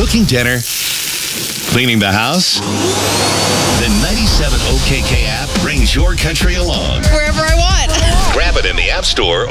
Cooking dinner? Cleaning the house? The 97 OKK app brings your country along. Wherever I want. Grab it in the App Store